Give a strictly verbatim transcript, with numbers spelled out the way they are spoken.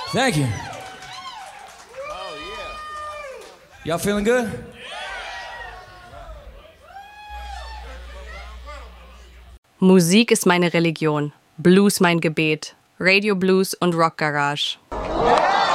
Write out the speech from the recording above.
Thank you. Y'all feeling good? Musik ist meine Religion, Blues mein Gebet, Radio Blues und Rock Garage.